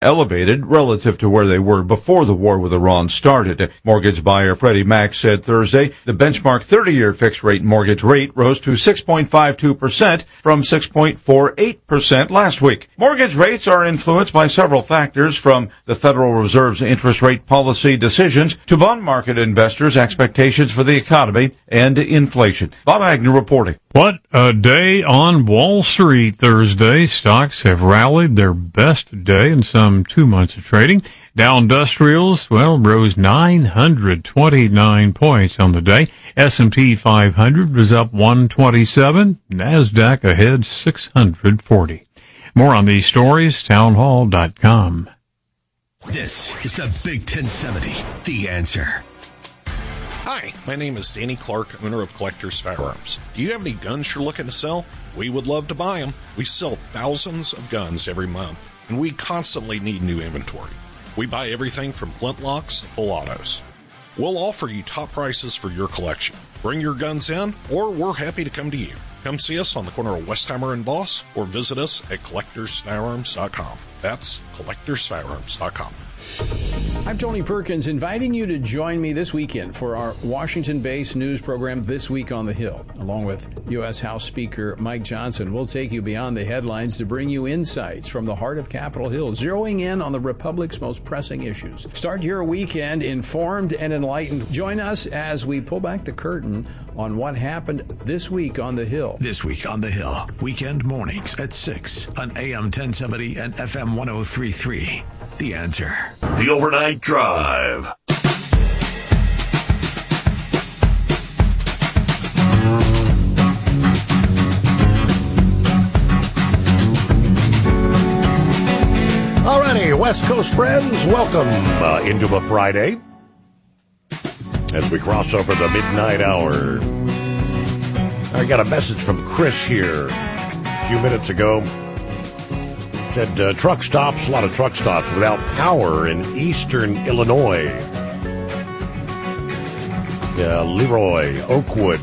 elevated relative to where they were before the war with Iran started. Mortgage buyer Freddie Mac said Thursday the benchmark 30-year fixed-rate mortgage rate rose to 6.52% from 6.48% last week. Mortgage rates are influenced by several factors, from the Federal Reserve's interest rate policy decisions to bond market investors' expectations for the economy and inflation. Bob Agnew reporting. What a day on Wall Street Thursday. Stocks have rallied their best day in some 2 months of trading. Dow Industrials, rose 929 points on the day. S&P 500 was up 127. NASDAQ ahead 640. More on these stories, townhall.com. This is the Big 1070, The Answer. Hi, my name is Danny Clark, owner of Collector's Firearms. Do you have any guns you're looking to sell? We would love to buy them. We sell thousands of guns every month, and we constantly need new inventory. We buy everything from flintlocks to full autos. We'll offer you top prices for your collection. Bring your guns in, or we're happy to come to you. Come see us on the corner of Westheimer and Voss, or visit us at collectorsfirearms.com. That's collectorsfirearms.com. I'm Tony Perkins, inviting you to join me this weekend for our Washington-based news program, This Week on the Hill. Along with U.S. House Speaker Mike Johnson, we'll take you beyond the headlines to bring you insights from the heart of Capitol Hill, zeroing in on the Republic's most pressing issues. Start your weekend informed and enlightened. Join us as we pull back the curtain on what happened this week on the Hill. This Week on the Hill, weekend mornings at 6 on AM 1070 and FM 103.3. The Answer. The Overnight Drive. Alrighty, West Coast friends, welcome into a Friday as we cross over the midnight hour. I got a message from Chris here a few minutes ago. Said truck stops, a lot of truck stops without power in eastern Illinois. Leroy, Oakwood.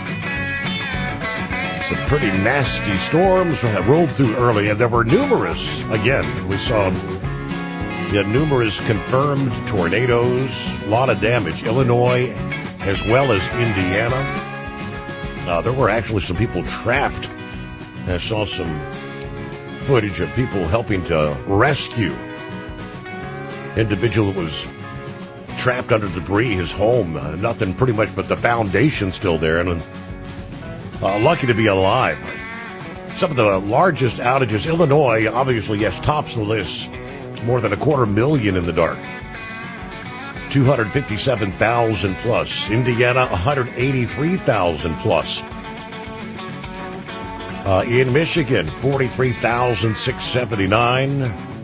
Some pretty nasty storms that rolled through early, and there were numerous, again, we saw numerous confirmed tornadoes, a lot of damage. Illinois as well as Indiana. There were actually some people trapped. I saw some footage of people helping to rescue individual that was trapped under debris, his home, nothing pretty much but the foundation still there, and lucky to be alive. Some of the largest outages, Illinois obviously, yes, tops the list, more than 250,000 in the dark, 257,000 plus. Indiana, 183,000 plus. In Michigan, 43,679.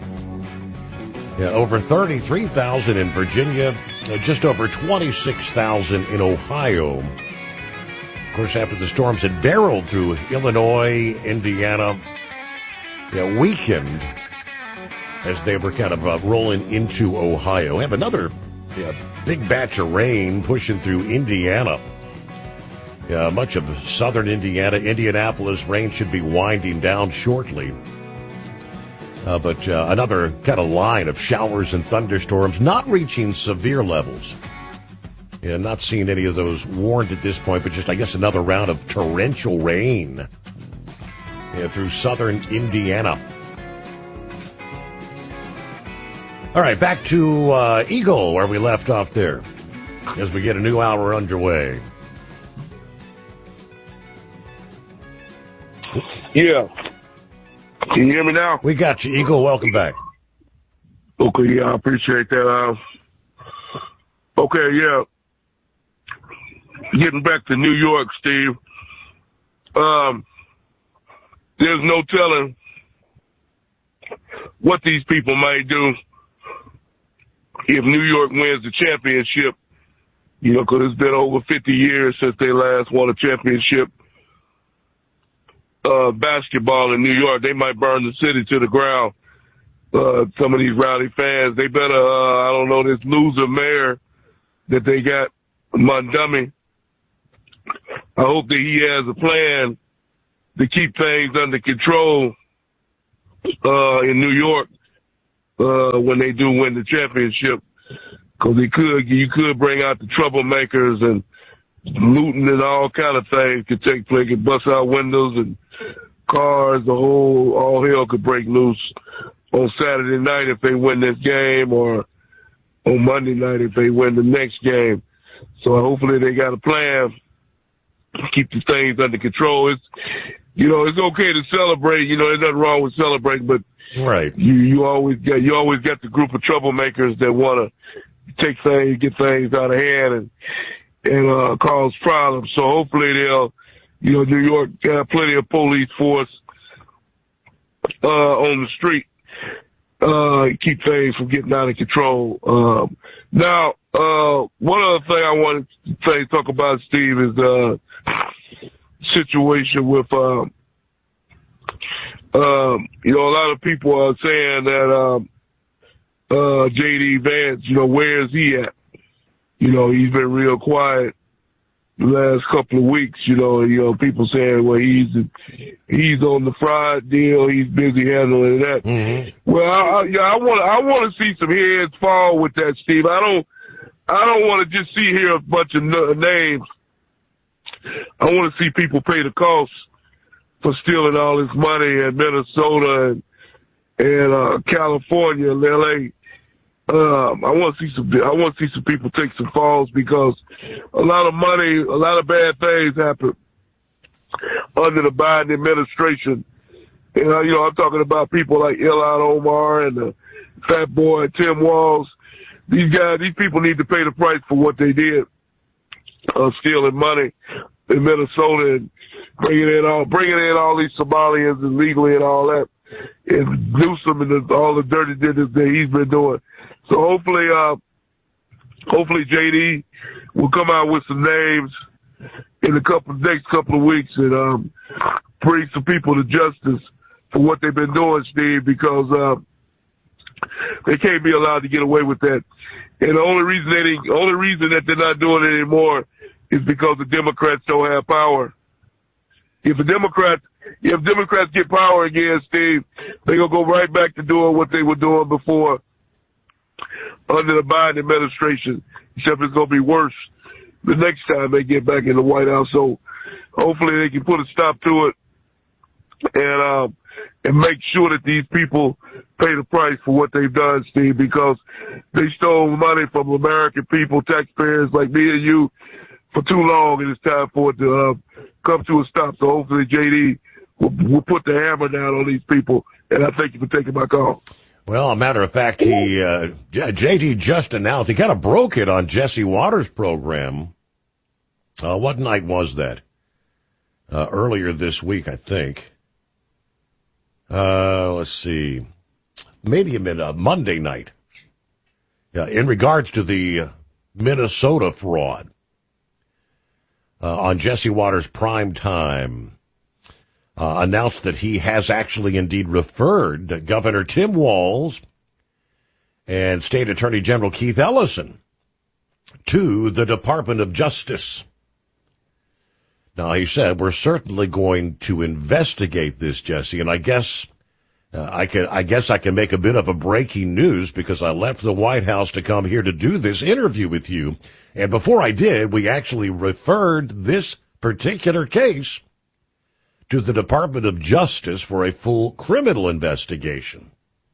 Over 33,000 in Virginia. Just over 26,000 in Ohio. Of course, after the storms had barreled through Illinois, Indiana, weakened as they were kind of rolling into Ohio. We have another big batch of rain pushing through Indiana. Much of southern Indiana, Indianapolis, rain should be winding down shortly. But another kind of line of showers and thunderstorms, not reaching severe levels. Not seeing any of those warned at this point, but just, I guess, another round of torrential rain through southern Indiana. All right, back to Eagle, where we left off there, as we get a new hour underway. Yeah. Can you hear me now? We got you, Eagle. Welcome back. Okay, yeah, I appreciate that. Okay, yeah. Getting back to New York, Steve. There's no telling what these people might do if New York wins the championship, because it's been over 50 years since they last won a championship. Basketball in New York, they might burn the city to the ground. Some of these rowdy fans, they better, this loser mayor that they got, Mondumi. I hope that he has a plan to keep things under control, in New York. when they do win the championship, because you could bring out the troublemakers and looting and all kind of things could take place, could bust out windows and cars, all hell could break loose on Saturday night if they win this game, or on Monday night if they win the next game. So hopefully they got a plan to keep the things under control. It's okay to celebrate. There's nothing wrong with celebrating, but right. You always get the group of troublemakers that want to get things out of hand and cause problems. So hopefully New York got plenty of police force on the street, keep things from getting out of control. Now, one other thing I wanted to talk about, Steve, is the situation with a lot of people are saying that J.D. Vance, where is he at? He's been real quiet the last couple of weeks. People saying, well, he's on the fraud deal. He's busy handling that. Mm-hmm. Well, I want to see some heads fall with that, Steve. I don't want to just see here a bunch of names. I want to see people pay the cost for stealing all this money in Minnesota and California and LA. I want to see some people take some falls, because a lot of money, a lot of bad things happen under the Biden administration. And I'm talking about people like Ilhan Omar and the fat boy Tim Walz. These people need to pay the price for what they did, stealing money in Minnesota and bringing in all these Somalians illegally and all that, and Newsom and all the dirty business that he's been doing. So hopefully JD will come out with some names in the next couple of weeks and bring some people to justice for what they've been doing, Steve, because they can't be allowed to get away with that. And the only reason that they're not doing it anymore is because the Democrats don't have power. If Democrats get power again, Steve, they're gonna go right back to doing what they were doing before under the Biden administration, except it's going to be worse the next time they get back in the White House. So hopefully they can put a stop to it and make sure that these people pay the price for what they've done, Steve, because they stole money from American people, taxpayers like me and you, for too long, and it's time for it to come to a stop. So hopefully JD will put the hammer down on these people, and I thank you for taking my call. Well, a matter of fact, JD just announced, he kind of broke it on Jesse Waters' program. What night was that? Earlier this week, I think. Let's see. Maybe Monday night. In regards to the Minnesota fraud. On Jesse Waters' prime time. Announced that he has actually indeed referred Governor Tim Walz and State Attorney General Keith Ellison to the Department of Justice. Now, he said, we're certainly going to investigate this, Jesse, and I guess I can make a bit of a breaking news, because I left the White House to come here to do this interview with you. And before I did, we actually referred this particular case to the Department of Justice for a full criminal investigation.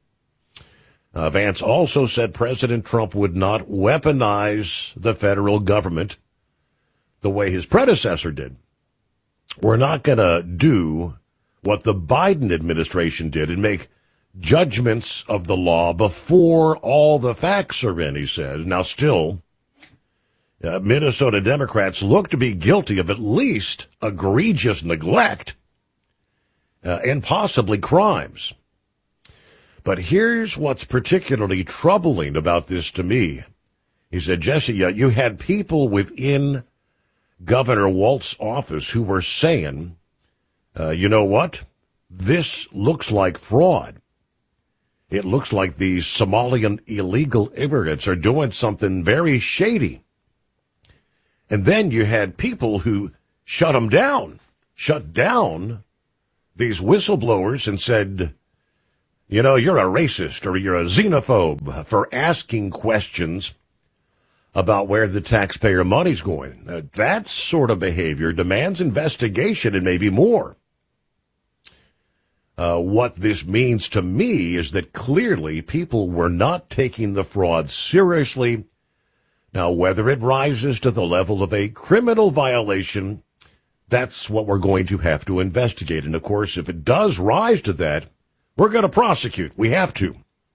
Vance also said President Trump would not weaponize the federal government the way his predecessor did. We're not going to do what the Biden administration did and make judgments of the law before all the facts are in, he said. Now, still, Minnesota Democrats look to be guilty of at least egregious neglect and possibly crimes. But here's what's particularly troubling about this to me. He said, Jesse, you had people within Governor Walz's office who were saying, you know what? This looks like fraud. It looks like these Somalian illegal immigrants are doing something very shady. And then you had people who shut down these whistleblowers and said, you know, you're a racist or you're a xenophobe for asking questions about where the taxpayer money's going. That sort of behavior demands investigation and maybe more. What this means to me is that clearly people were not taking the fraud seriously. Now, whether it rises to the level of a criminal violation, that's what we're going to have to investigate. And, of course, if it does rise to that, we're going to prosecute. We have to.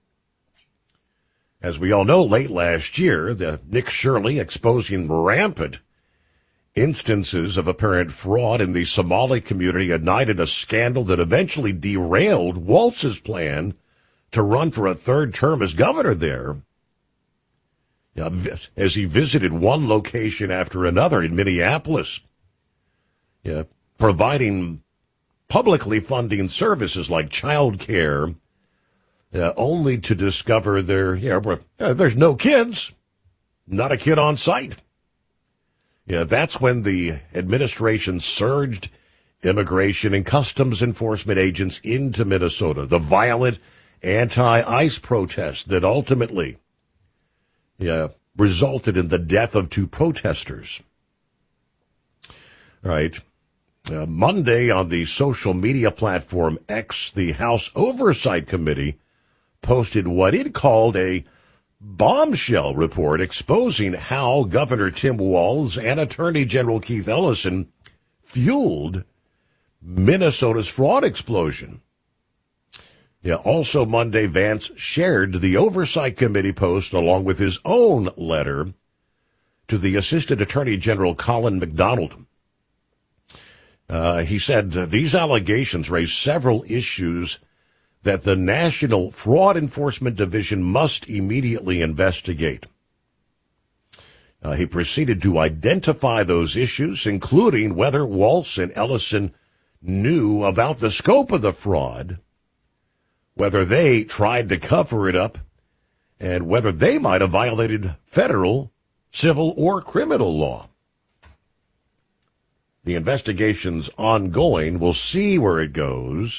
As we all know, late last year, the Nick Shirley exposing rampant instances of apparent fraud in the Somali community ignited a scandal that eventually derailed Walz's plan to run for a third term as governor there. As he visited one location after another in Minneapolis, providing publicly funding services like child care, only to discover there's no kids, not a kid on site. That's when the administration surged immigration and customs enforcement agents into Minnesota, the violent anti-ICE protests that ultimately resulted in the death of 2 protesters. All right. Monday on the social media platform X, the House Oversight Committee posted what it called a bombshell report exposing how Governor Tim Walz and Attorney General Keith Ellison fueled Minnesota's fraud explosion. Also Monday, Vance shared the Oversight Committee post along with his own letter to the Assistant Attorney General Colin McDonald. He said these allegations raise several issues that the National Fraud Enforcement Division must immediately investigate. He proceeded to identify those issues, including whether Walz and Ellison knew about the scope of the fraud, whether they tried to cover it up, and whether they might have violated federal, civil, or criminal law. The investigation's ongoing. We'll see where it goes.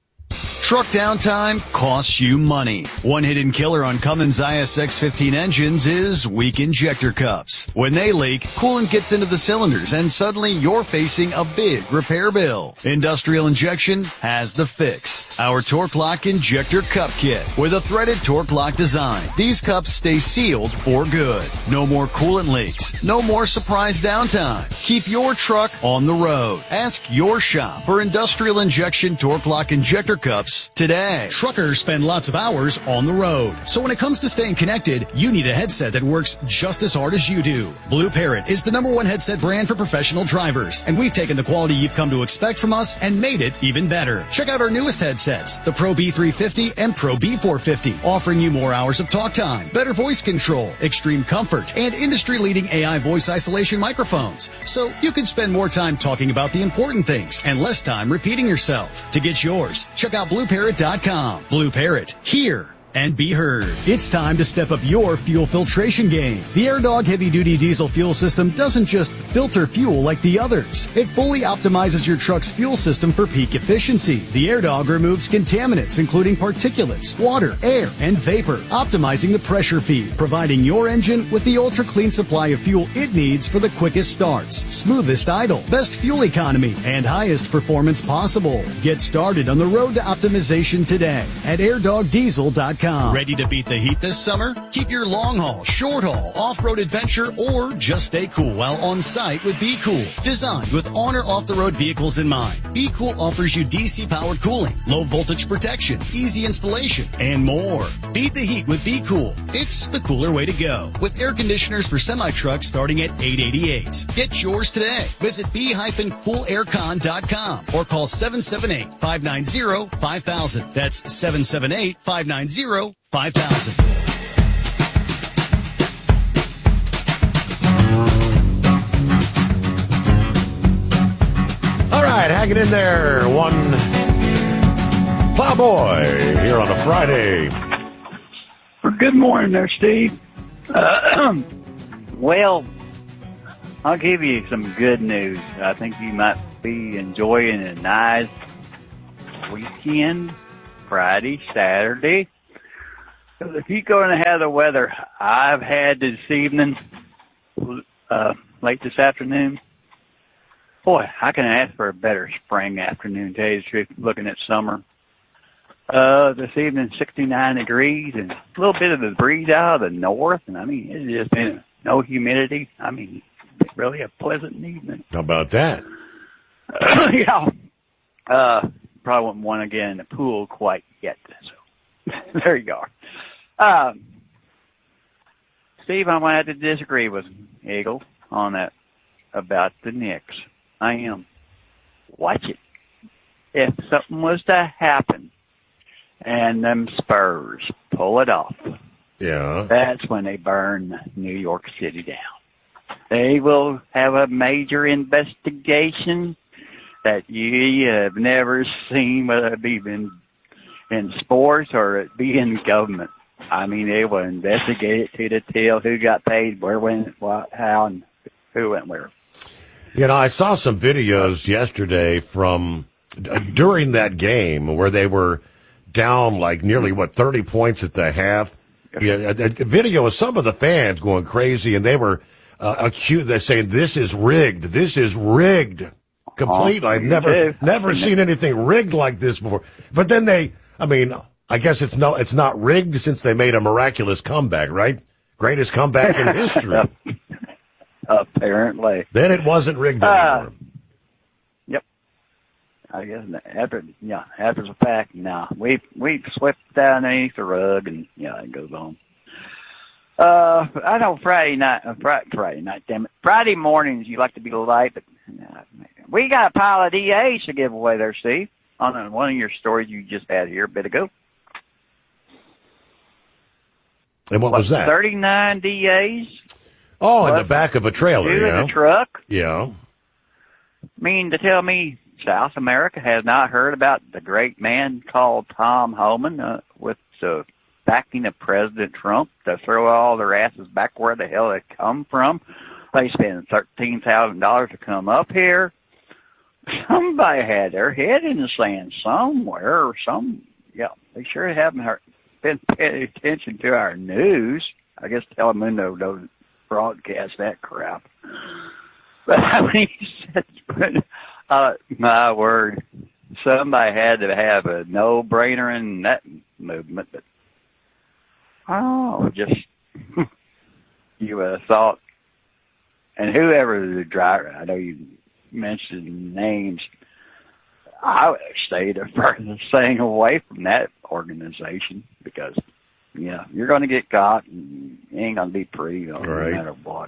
Truck downtime costs you money. One hidden killer on Cummins ISX-15 engines is weak injector cups. When they leak, coolant gets into the cylinders and suddenly you're facing a big repair bill. Industrial Injection has the fix. Our Torque Lock Injector Cup Kit with a threaded Torque Lock design. These cups stay sealed for good. No more coolant leaks. No more surprise downtime. Keep your truck on the road. Ask your shop for Industrial Injection Torque Lock Injector Cups today. Truckers spend lots of hours on the road. So when it comes to staying connected, you need a headset that works just as hard as you do. Blue Parrot is the #1 headset brand for professional drivers, and we've taken the quality you've come to expect from us and made it even better. Check out our newest headsets, the Pro B350 and Pro B450, offering you more hours of talk time, better voice control, extreme comfort, and industry-leading AI voice isolation microphones. So you can spend more time talking about the important things and less time repeating yourself. To get yours, check out BlueParrot.com. Blue Parrot, hear and be heard. It's time to step up your fuel filtration game. The AirDog heavy-duty diesel fuel system doesn't just filter fuel like the others. It fully optimizes your truck's fuel system for peak efficiency. The AirDog removes contaminants, including particulates, water, air, and vapor, optimizing the pressure feed, providing your engine with the ultra-clean supply of fuel it needs for the quickest starts, smoothest idle, best fuel economy, and highest performance possible. Get started on the road to optimization today at airdogdiesel.com. Ready to beat the heat this summer? Keep your long haul, short haul, off-road adventure, or just stay cool while on site with Be Cool. Designed with on or off-the-road vehicles in mind, Be Cool offers you DC-powered cooling, low voltage protection, easy installation, and more. Beat the heat with Be Cool. It's the cooler way to go. With air conditioners for semi-trucks starting at $888. Get yours today. Visit b-coolaircon.com or call 778-590-5000. That's 778-590-5000. All right, hanging in there. One Plowboy here on a Friday. Good morning there, Steve. Well, I'll give you some good news. I think you might be enjoying a nice weekend Friday, Saturday. If you're going to have the weather I've had this evening, late this afternoon, boy, I can ask for a better spring afternoon, to tell you the truth, looking at summer. This evening, 69 degrees and a little bit of the breeze out of the north. And I mean, it's just been no humidity. I mean, really a pleasant evening. How about that? Yeah. Probably wouldn't want to get in the pool quite yet. So there you go. Steve, I'm going to have to disagree with Eagle on that about the Knicks. I am. Watch it. If something was to happen and them Spurs pull it off, that's when they burn New York City down. They will have a major investigation that you have never seen, whether it be in sports or it be in government. I mean, they will investigate it to the tail, who got paid, where went, what, how, and who went where. You know, I saw some videos yesterday from during that game where they were down like nearly, 30 points at the half. Yeah, a video of some of the fans going crazy, and they were they're saying, this is rigged. This is rigged. Completely. I've never seen anything rigged like this before. But then I guess it's not rigged since they made a miraculous comeback, right? Greatest comeback in history. Apparently. Then it wasn't rigged anymore. Yep. I guess after the fact, no. We've swept down underneath the rug, and it goes on. I know Friday night, damn it. Friday mornings you like to be light, but we got a pile of DAs to give away there, Steve, on one of your stories you just had here a bit ago. And what was that? 39 DAs. Oh, in the back of a trailer, in a truck. Yeah. Mean to tell me South America has not heard about the great man called Tom Homan with the backing of President Trump to throw all their asses back where the hell they come from. They spent $13,000 to come up here. Somebody had their head in the sand somewhere, or they sure haven't been paying attention to our news. I guess Telemundo doesn't broadcast that crap. But I mean, my word, somebody had to have a no-brainer in that movement. But you would have thought, and whoever the driver, I know you mentioned names, I would have stayed the furthest thing away from that organization because, you're going to get caught and it ain't going to be pretty, no matter what.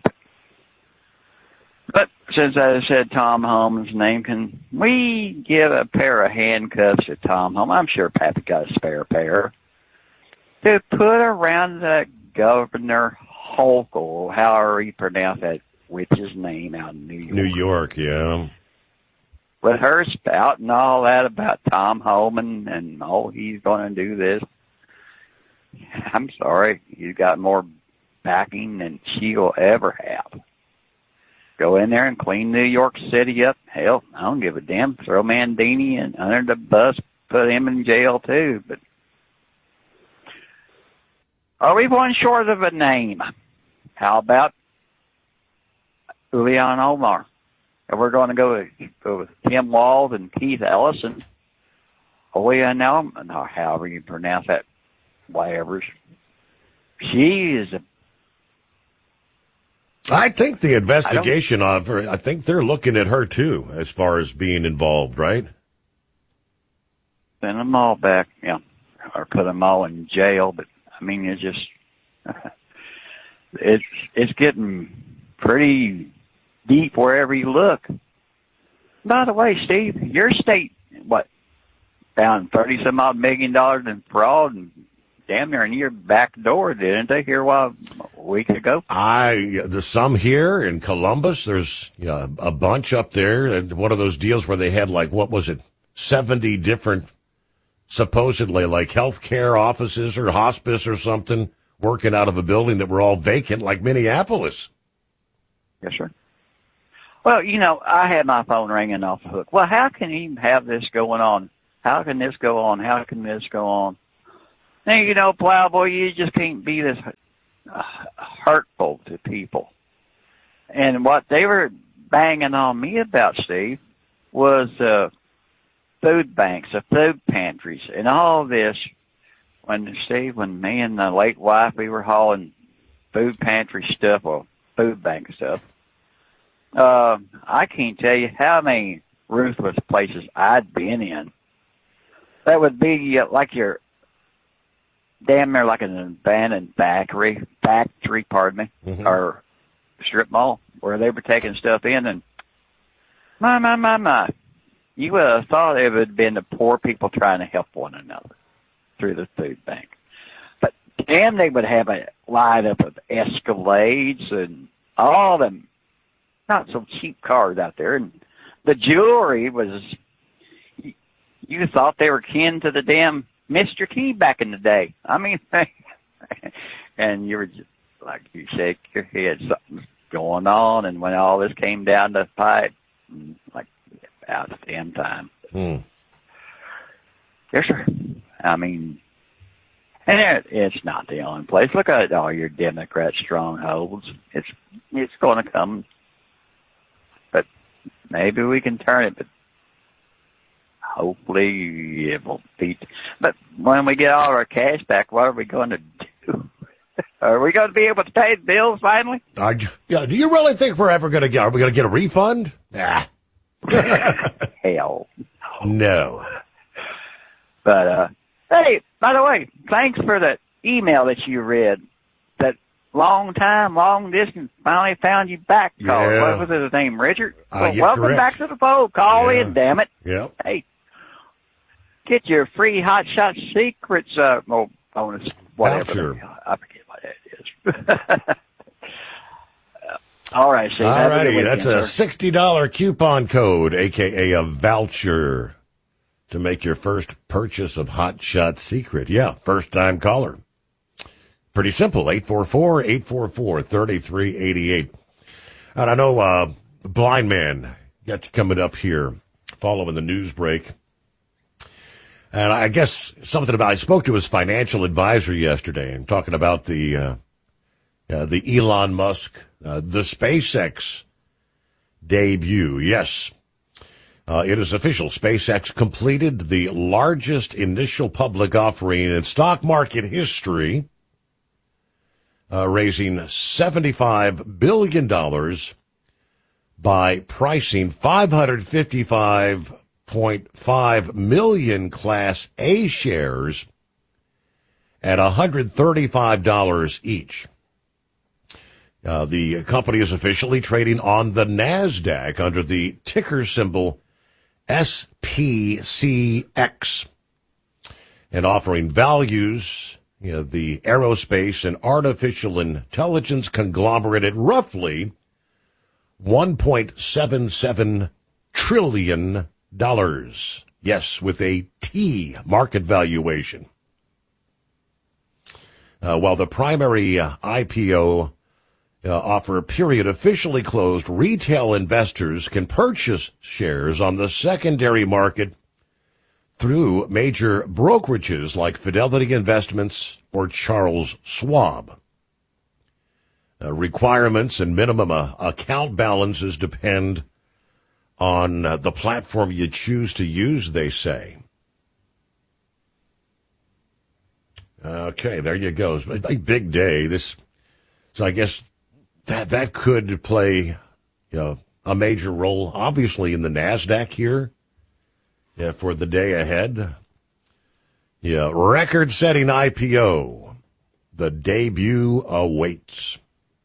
But since I said Tom Homan's name, can we give a pair of handcuffs to Tom Homan? I'm sure Pappy got a spare pair. To put around the Governor Hochul, however you pronounce that witch's name out in New York. New York, yeah. With her spouting all that about Tom Homan and, he's going to do this. I'm sorry, he's got more backing than she'll ever have. Go in there and clean New York City up. Hell, I don't give a damn. Throw Mandini in under the bus, put him in jail too. But are we one short of a name? How about Ilhan Omar? And we're going to go with Tim Walz and Keith Ellison. However you pronounce that, whatever. She is I think the investigation of her, I think they're looking at her too, as far as being involved, right? Send them all back, or put them all in jail. But I mean, it's just, it's getting pretty deep wherever you look. By the way, Steve, your state, found $30-some-odd million in fraud and damn near in your back door, didn't they, here a week ago? There's some here in Columbus. There's a bunch up there. And one of those deals where they had 70 different, supposedly healthcare offices or hospice or something working out of a building that were all vacant, like Minneapolis. Yes, sir. Well, I had my phone ringing off the hook. Well, how can you have this going on? how can this go on? How can this go on? And, you know, Plowboy, you just can't be this hurtful to people. And what they were banging on me about, Steve, was food banks, the food pantries, and all this. When me and the late wife, we were hauling food pantry stuff or food bank stuff, I can't tell you how many ruthless places I'd been in. That would be like your damn near like an abandoned factory, or strip mall, where they were taking stuff in, and my. You would have thought it would have been the poor people trying to help one another through the food bank. But damn, they would have a lineup of Escalades and all them not so cheap cars out there. And the jewelry was, you thought they were kin to the damn Mr. Key back in the day. I mean, and you were just, like you shake your head, something's going on. And when all this came down the pipe, like, about the damn time. Yes, sir. I mean, and it's not the only place. Look at all your Democrat strongholds. It's going to come, but maybe we can turn it. But hopefully it will beat. But when we get all our cash back, what are we going to do? Are we going to be able to pay the bills finally? Yeah. Do you really think we're ever going to get? Are we going to get a refund? Nah. Hell no. But hey, by the way, thanks for the email that you read. That long distance finally found you back. Yeah. What was his name, Richard? Well, you're welcome correct. back to the fold. Call in, damn it. Yep. Hey, get your free Hot Shot Secrets bonus, whatever. Voucher. I forget what that is. All right, Steve. All righty, that's a $60 coupon code, a.k.a. a voucher, to make your first purchase of Hot Shot Secret. Yeah, first-time caller. Pretty simple, 844-844-3388. And I know Blind Man got you coming up here following the news break. And I guess something about, I spoke to his financial advisor yesterday and talking about the Elon Musk, the SpaceX debut. Yes, it is official. SpaceX completed the largest initial public offering in stock market history, raising $75 billion by pricing 555.5 million Class A shares at $135 each. The company is officially trading on the NASDAQ under the ticker symbol SPCX and offering values, the aerospace and artificial intelligence conglomerate at roughly $1.77 trillion. Yes, with a T market valuation. While the primary IPO offer period officially closed, retail investors can purchase shares on the secondary market through major brokerages like Fidelity Investments or Charles Schwab. Requirements and minimum account balances depend on the platform you choose to use, they say. Okay, there you go. A big day. So I guess that could play a major role, obviously, in the NASDAQ here for the day ahead. Yeah, record-setting IPO. The debut awaits.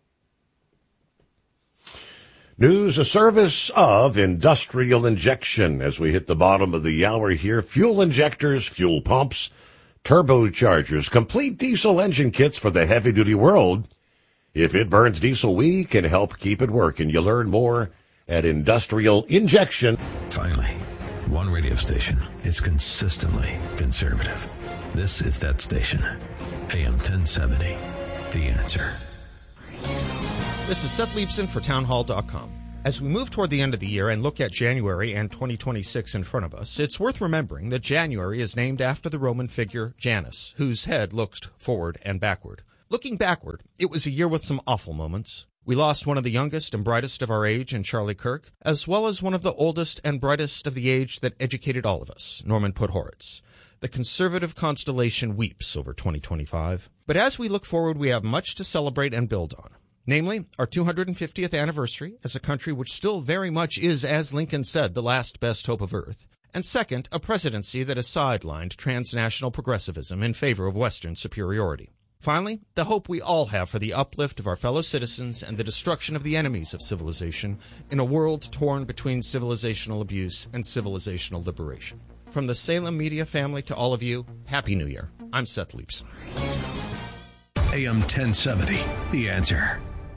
News, a service of Industrial Injection. As we hit the bottom of the hour here, fuel injectors, fuel pumps, turbochargers, complete diesel engine kits for the heavy-duty world. If it burns diesel, we can help keep it working. You learn more at Industrial Injection. Finally, one radio station is consistently conservative. This is that station. AM 1070, The Answer. This is Seth Leibson for Townhall.com. As we move toward the end of the year and look at January and 2026 in front of us, it's worth remembering that January is named after the Roman figure Janus, whose head looked forward and backward. Looking backward, it was a year with some awful moments. We lost one of the youngest and brightest of our age in Charlie Kirk, as well as one of the oldest and brightest of the age that educated all of us, Norman Podhoretz. The conservative constellation weeps over 2025. But as we look forward, we have much to celebrate and build on. Namely, our 250th anniversary as a country which still very much is, as Lincoln said, the last best hope of Earth. And second, a presidency that has sidelined transnational progressivism in favor of Western superiority. Finally, the hope we all have for the uplift of our fellow citizens and the destruction of the enemies of civilization in a world torn between civilizational abuse and civilizational liberation. From the Salem Media family to all of you, Happy New Year. I'm Seth Leibson. AM 1070, The Answer.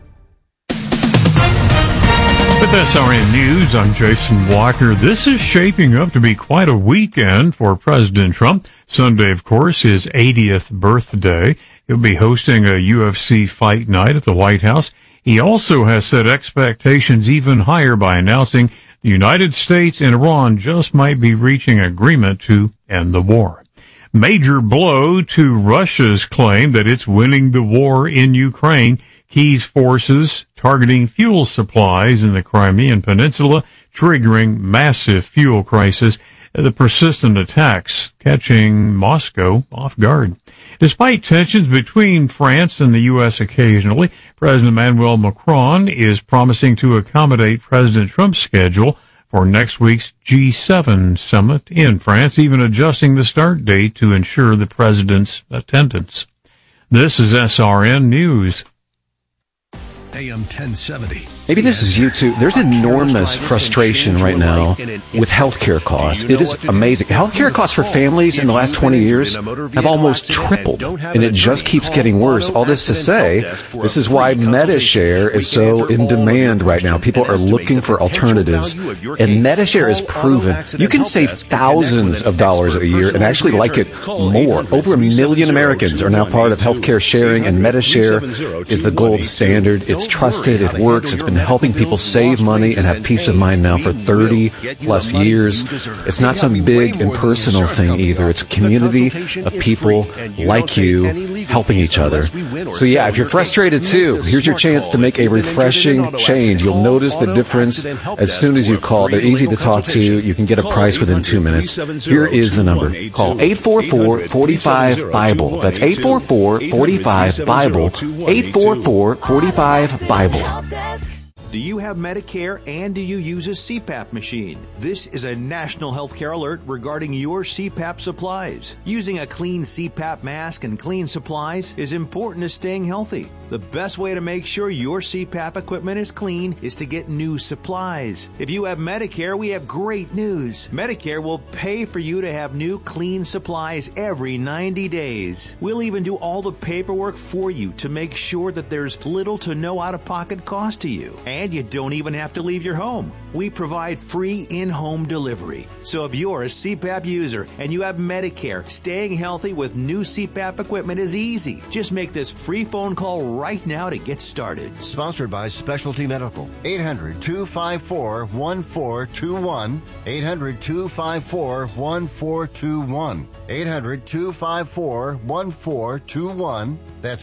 With SRN News, I'm Jason Walker. This is shaping up to be quite a weekend for President Trump. Sunday, of course, his 80th birthday. He'll be hosting a UFC fight night at the White House. He also has set expectations even higher by announcing the United States and Iran just might be reaching agreement to end the war. Major blow to Russia's claim that it's winning the war in Ukraine. Kyiv forces targeting fuel supplies in the Crimean Peninsula, triggering massive fuel crisis. The persistent attacks catching Moscow off guard. Despite tensions between France and the U.S. occasionally, President Emmanuel Macron is promising to accommodate President Trump's schedule for next week's G7 summit in France, even adjusting the start date to ensure the president's attendance. This is SRN News. AM 1070. Maybe this is you too. There's enormous frustration right now with healthcare costs. It is amazing. Healthcare costs for families in the last 20 years have almost tripled, and it just keeps getting worse. All this to say, this is why Medi-Share is so in demand right now. People are looking for alternatives, and Medi-Share is proven. You can save thousands of dollars a year and actually like it more. Over 1 million Americans are now part of healthcare sharing, and Medi-Share is the gold standard. It's trusted. It works. It's been helping people save money and have peace of mind now for 30 plus years. It's not some big impersonal thing either. It's a community of people like you helping each other. So yeah, if you're frustrated too, here's your chance to make a refreshing change. You'll notice the difference as soon as you call. They're easy to talk to. You can get a price within 2 minutes. Here is the number. Call 844-45-BIBLE. That's 844-45-BIBLE. 844-45-BIBLE. Do you have Medicare and do you use a CPAP machine? This is a national healthcare alert regarding your CPAP supplies. Using a clean CPAP mask and clean supplies is important to staying healthy. The best way to make sure your CPAP equipment is clean is to get new supplies. If you have Medicare, we have great news. Medicare will pay for you to have new clean supplies every 90 days. We'll even do all the paperwork for you to make sure that there's little to no out-of-pocket cost to you. And you don't even have to leave your home. We provide free in-home delivery. So if you're a CPAP user and you have Medicare, staying healthy with new CPAP equipment is easy. Just make this free phone call right now to get started. Sponsored by Specialty Medical. 800-254-1421. 800-254-1421. 800-254-1421. That's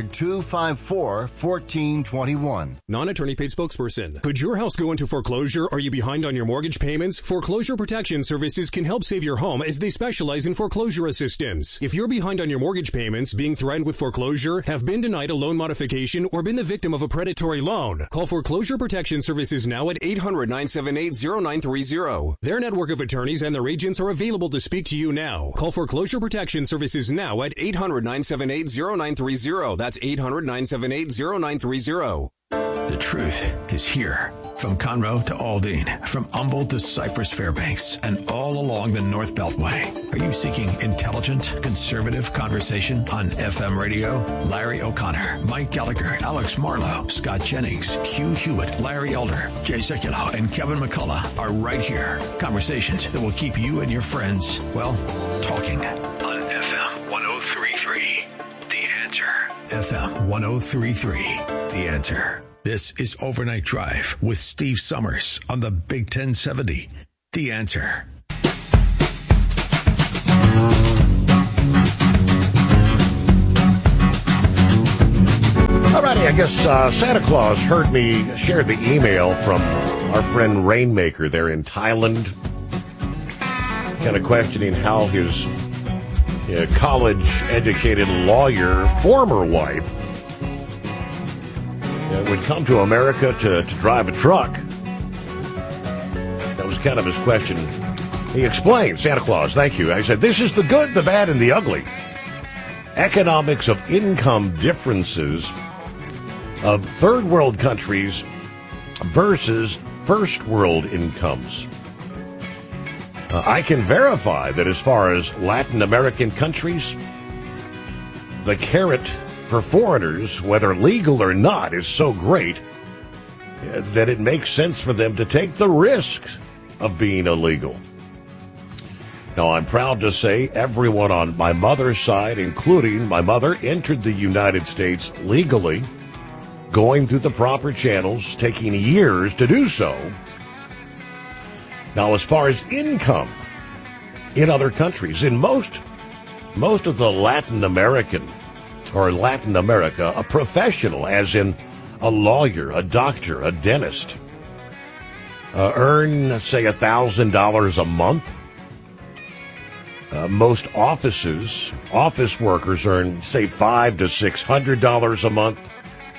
800-254-1421. Non-attorney paid spokesperson. Could your house go into foreclosure? Are you behind on your mortgage payments? Foreclosure Protection Services can help save your home as they specialize in foreclosure assistance. If you're behind on your mortgage payments, being threatened with foreclosure, have been denied a loan modification, or been the victim of a predatory loan, call Foreclosure Protection Services now at 800-978-0930. Their network of attorneys and their agents are available to speak to you now. Call Foreclosure Protection Services now at 800-978-0930. That's 800-978-0930. The truth is here. From Conroe to Aldine, from Humboldt to Cypress Fairbanks, and all along the North Beltway. Are you seeking intelligent, conservative conversation on FM radio? Larry O'Connor, Mike Gallagher, Alex Marlowe, Scott Jennings, Hugh Hewitt, Larry Elder, Jay Sekulow, and Kevin McCullough are right here. Conversations that will keep you and your friends, well, talking. On FM 103.3, The Answer. FM 103.3, The Answer. This is Overnight Drive with Steve Summers on the Big 1070. The Answer. Alrighty, I guess Santa Claus heard me share the email from our friend Rainmaker there in Thailand. Kind of questioning how his college-educated lawyer, former wife, would come to America to drive a truck. That was kind of his question. He explained, Santa Claus, thank you. I said, this is the good, the bad, and the ugly. Economics of income differences of third world countries versus first world incomes. I can verify that as far as Latin American countries, the carrot for foreigners, whether legal or not, is so great that it makes sense for them to take the risks of being illegal. Now, I'm proud to say everyone on my mother's side, including my mother, entered the United States legally, going through the proper channels, taking years to do so. Now, as far as income in other countries, in most of the Latin America, a professional, as in a lawyer, a doctor, a dentist, earn, say, $1,000 a month. Most office workers earn, say, $500 to $600 a month.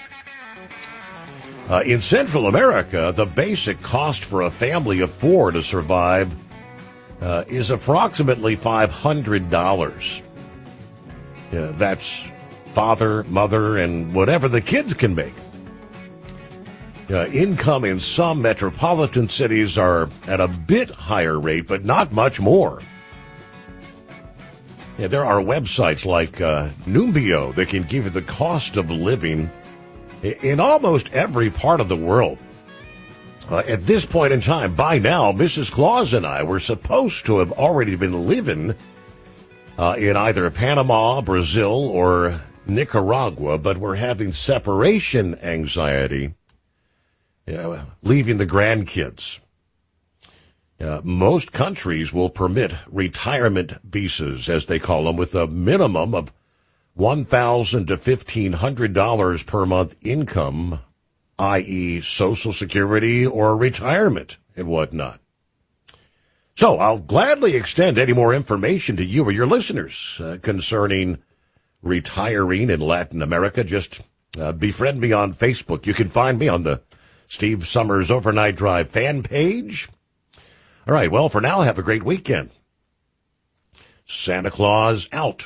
In Central America, the basic cost for a family of four to survive is approximately $500. That's father, mother, and whatever the kids can make. Income in some metropolitan cities are at a bit higher rate, but not much more. There are websites like Numbeo that can give you the cost of living in almost every part of the world. At this point in time, by now, Mrs. Claus and I were supposed to have already been living in either Panama, Brazil, or Nicaragua, but we're having separation anxiety, leaving the grandkids. Most countries will permit retirement visas, as they call them, with a minimum of $1,000 to $1,500 per month income, i.e. Social Security or retirement and whatnot. So I'll gladly extend any more information to you or your listeners concerning retiring in Latin America. Just befriend me on Facebook. You can find me on the Steve Summers Overnight Drive fan page. All right, well, for now, have a great weekend. Santa Claus out.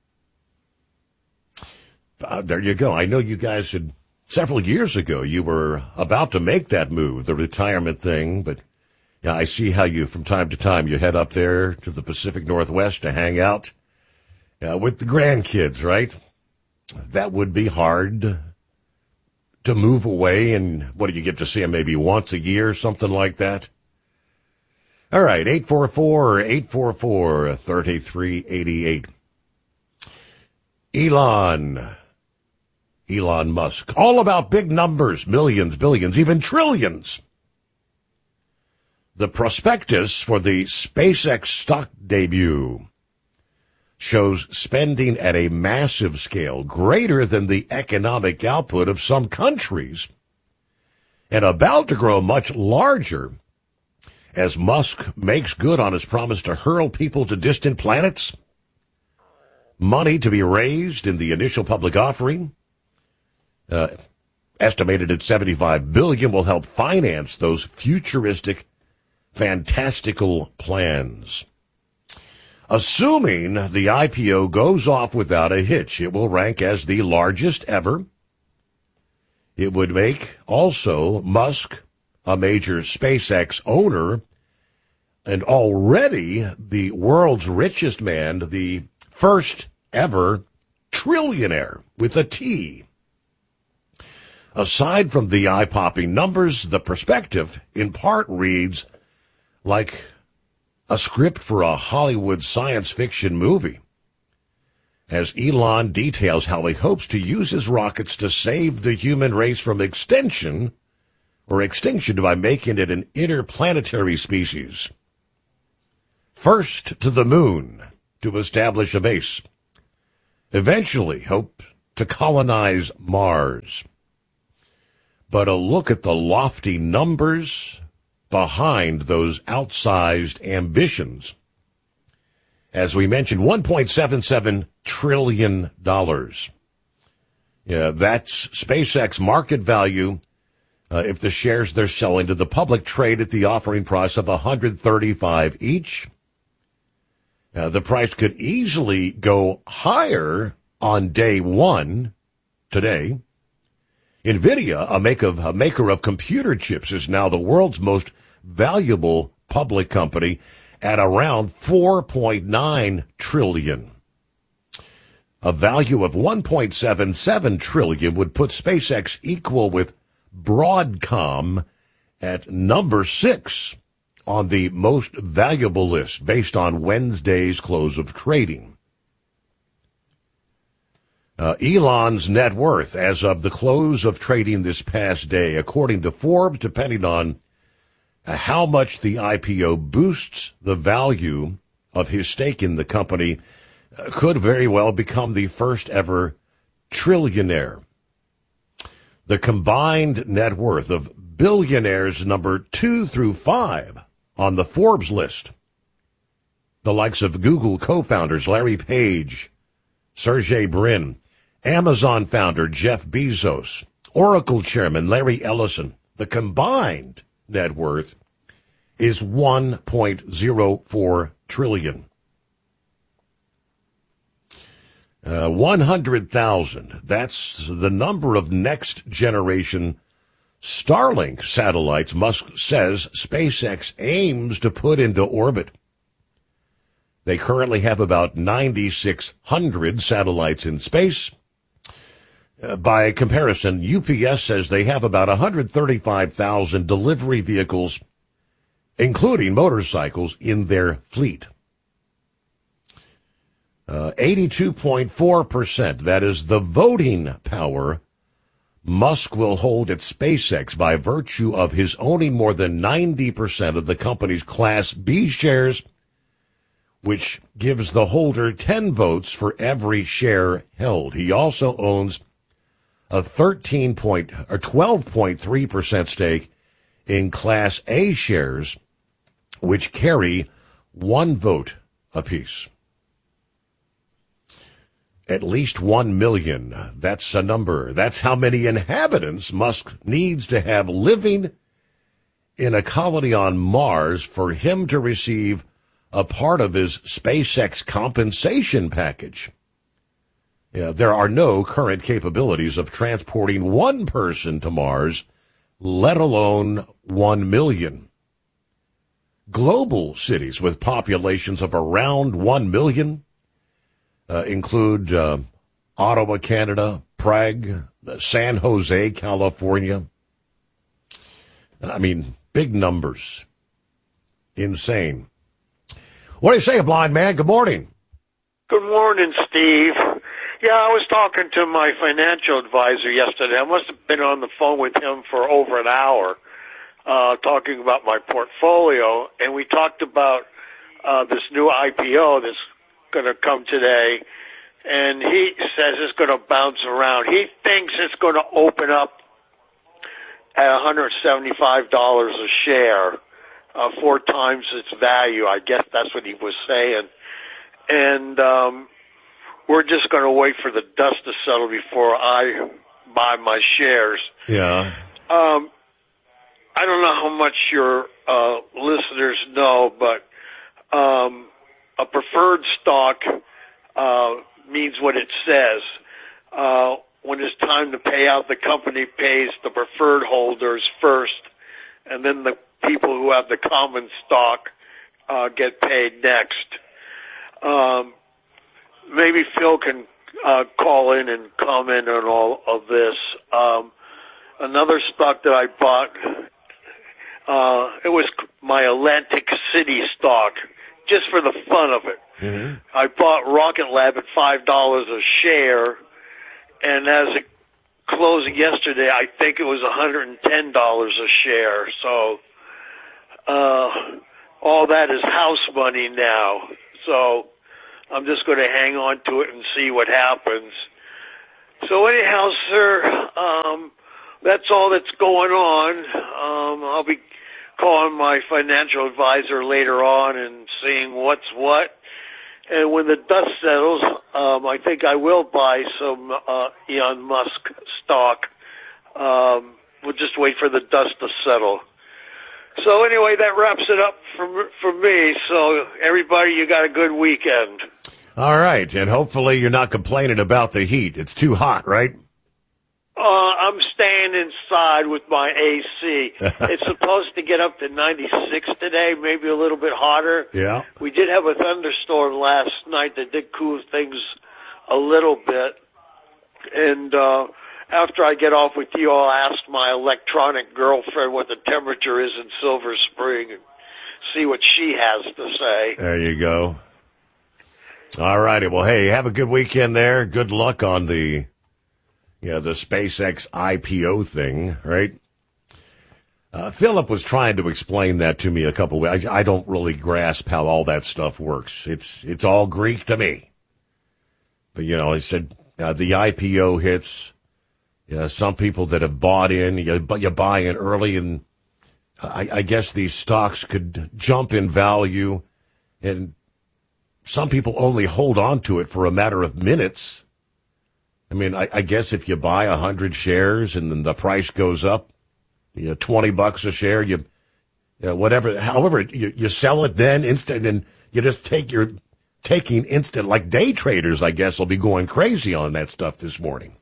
There you go. I know you guys had, several years ago, you were about to make that move, the retirement thing, but yeah, I see how you, from time to time, you head up there to the Pacific Northwest to hang out with the grandkids, right? That would be hard to move away, and what do you get to see them maybe once a year, something like that? All right, 844-3388. Elon Musk, all about big numbers, millions, billions, even trillions. The prospectus for the SpaceX stock debut shows spending at a massive scale, greater than the economic output of some countries, and about to grow much larger as Musk makes good on his promise to hurl people to distant planets. Money to be raised in the initial public offering, estimated at $75 billion, will help finance those futuristic, fantastical plans. Assuming the IPO goes off without a hitch, it will rank as the largest ever. It would make also Musk a major SpaceX owner and already the world's richest man, the first ever trillionaire with a T. Aside from the eye-popping numbers, the perspective in part reads like a script for a Hollywood science fiction movie. as Elon details how he hopes to use his rockets to save the human race from extinction by making it an interplanetary species. First to the moon to establish a base. Eventually hope to colonize Mars. But a look at the lofty numbers behind those outsized ambitions. As we mentioned, $1.77 trillion. Yeah, that's SpaceX market value if the shares they're selling to the public trade at the offering price of $135 each. The price could easily go higher on day one today. NVIDIA, a maker of computer chips, is now the world's most valuable public company at around $4.9 trillion. A value of $1.77 trillion would put SpaceX equal with Broadcom at number 6 on the most valuable list based on Wednesday's close of trading. Elon's net worth as of the close of trading this past day, according to Forbes, depending on how much the IPO boosts the value of his stake in the company, could very well become the first ever trillionaire. The combined net worth of billionaires number 2 through 5 on the Forbes list, the likes of Google co-founders Larry Page, Sergey Brin, Amazon founder Jeff Bezos, Oracle chairman Larry Ellison, the combined net worth is $1.04 trillion. 100,000. That's the number of next generation Starlink satellites Musk says SpaceX aims to put into orbit. They currently have about 9,600 satellites in space. By comparison, UPS says they have about 135,000 delivery vehicles, including motorcycles, in their fleet. 82.4%, that is the voting power Musk will hold at SpaceX by virtue of his owning more than 90% of the company's Class B shares, which gives the holder 10 votes for every share held. He also owns a 12.3% stake in Class A shares, which carry 1 vote apiece. At least 1 million. That's a number. That's how many inhabitants Musk needs to have living in a colony on Mars for him to receive a part of his SpaceX compensation package. Yeah, there are no current capabilities of transporting 1 person to Mars, let alone 1 million. Global cities with populations of around 1 million include Ottawa, Canada, Prague, San Jose, California. I mean, big numbers. Insane. What do you say, blind man? Good morning. Good morning, Steve. Yeah, I was talking to my financial advisor yesterday. I must have been on the phone with him for over an hour talking about my portfolio, and we talked about this new IPO that's going to come today, and he says it's going to bounce around. He thinks it's going to open up at $175 a share, 4 times its value. I guess that's what he was saying. And we're just going to wait for the dust to settle before I buy my shares. Yeah. I don't know how much your listeners know, but a preferred stock means what it says. When it's time to pay out, the company pays the preferred holders first, and then the people who have the common stock get paid next. Maybe Phil can call in and comment on all of this. Another stock that I bought, it was my Atlantic City stock, just for the fun of it. Mm-hmm. I bought Rocket Lab at $5 a share, and as it closing yesterday, I think it was $110 a share. So all that is house money now. So I'm just going to hang on to it and see what happens. So anyhow, sir, that's all that's going on. I'll be calling my financial advisor later on and seeing what's what. And when the dust settles, I think I will buy some Elon Musk stock. We'll just wait for the dust to settle. So anyway, that wraps it up for me. So everybody, you got a good weekend. All right, and hopefully you're not complaining about the heat. It's too hot, right? I'm staying inside with my AC. It's supposed to get up to 96 today, maybe a little bit hotter. Yeah. We did have a thunderstorm last night that did cool things a little bit. And after I get off with you, I'll ask my electronic girlfriend what the temperature is in Silver Spring and see what she has to say. There you go. All righty. Well, hey, have a good weekend there. Good luck on the SpaceX IPO thing, right? Philip was trying to explain that to me a couple of weeks. I don't really grasp how all that stuff works. It's all Greek to me. But, he said the IPO hits. Some people that have bought in, you buy in early, and I guess these stocks could jump in value, and some people only hold on to it for a matter of minutes. I mean, I guess if you buy 100 shares and then the price goes up, $20 a share, however, you sell it then instant, and you just taking instant, like day traders, I guess, will be going crazy on that stuff this morning.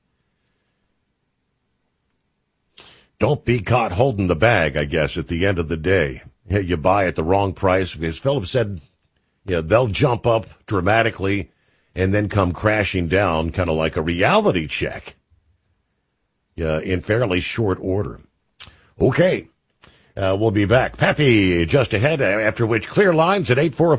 Don't be caught holding the bag, I guess, at the end of the day. You buy at the wrong price, because Philip said, they'll jump up dramatically and then come crashing down, kind of like a reality check, in fairly short order. Okay, we'll be back. Pappy just ahead, after which clear lines at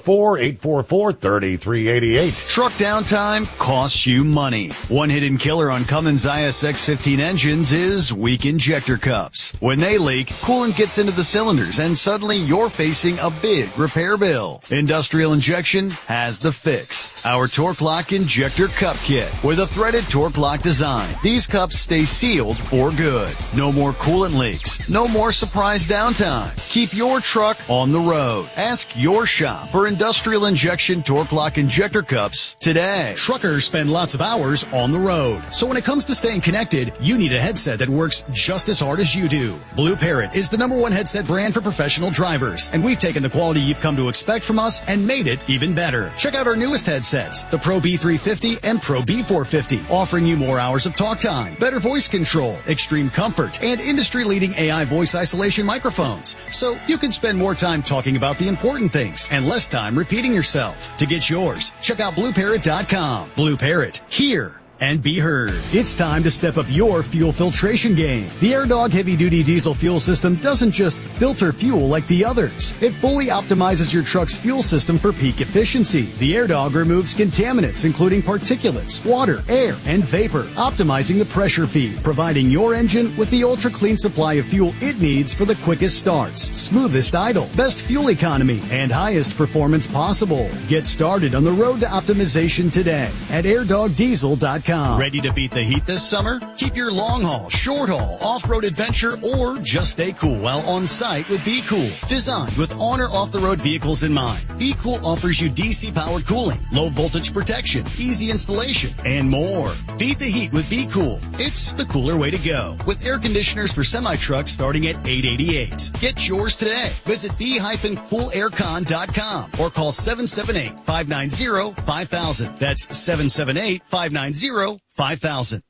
844-844-3388. Truck downtime costs you money. One hidden killer on Cummins ISX-15 engines is weak injector cups. When they leak, coolant gets into the cylinders and suddenly you're facing a big repair bill. Industrial Injection has the fix. Our Torque Lock Injector Cup Kit with a threaded Torque Lock design. These cups stay sealed for good. No more coolant leaks. No more surprise downtime. Keep your truck on the road. Ask your shop for Industrial Injection Torque Lock Injector Cups today. Truckers spend lots of hours on the road. So when it comes to staying connected, you need a headset that works just as hard as you do. Blue Parrot is the #1 headset brand for professional drivers, and we've taken the quality you've come to expect from us and made it even better. Check out our newest headsets, the Pro B350 and Pro B450, offering you more hours of talk time, better voice control, extreme comfort, and industry-leading AI voice isolation microphones. So you can spend more time talking about the important things and less time repeating yourself. To get yours, check out BlueParrot.com. Blue Parrot, hear and be heard. It's time to step up your fuel filtration game. The AirDog heavy-duty diesel fuel system doesn't just filter fuel like the others. It fully optimizes your truck's fuel system for peak efficiency. The AirDog removes contaminants, including particulates, water, air, and vapor, optimizing the pressure feed, providing your engine with the ultra-clean supply of fuel it needs for the quickest starts, smoothest idle, best fuel economy, and highest performance possible. Get started on the road to optimization today at airdogdiesel.com. Ready to beat the heat this summer? Keep your long haul, short haul, off-road adventure, or just stay cool while on site with Be Cool. Designed with on or off-the-road vehicles in mind, Be Cool offers you DC-powered cooling, low voltage protection, easy installation, and more. Beat the heat with Be Cool. It's the cooler way to go. With air conditioners for semi-trucks starting at $888. Get yours today. Visit be-coolaircon.com or call 778-590-5000. That's 778-590-5000.